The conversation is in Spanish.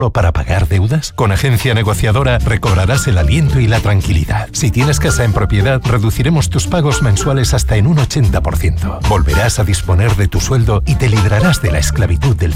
¿O para pagar deudas? Con Agencia Negociadora recobrarás el aliento y la tranquilidad. Si tienes casa en propiedad, reduciremos tus pagos mensuales hasta en un 80%. Volverás a disponer de tu sueldo y te librarás de la esclavitud del